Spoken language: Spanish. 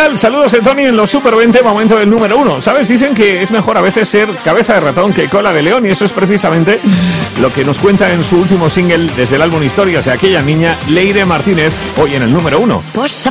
tal? Saludos de Tony en los Super 20, momento del número 1. ¿Sabes? Dicen que es mejor a veces ser cabeza de ratón que cola de león, y eso es precisamente lo que nos cuenta en su último single desde el álbum Historias de aquella niña, Leire Martínez, hoy en el número 1. Posa